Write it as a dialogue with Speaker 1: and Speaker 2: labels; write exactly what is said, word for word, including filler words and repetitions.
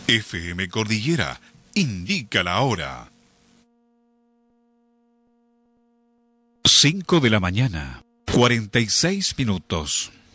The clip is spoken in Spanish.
Speaker 1: F M Cordillera indica la hora. cinco de la mañana, cuarenta y seis minutos.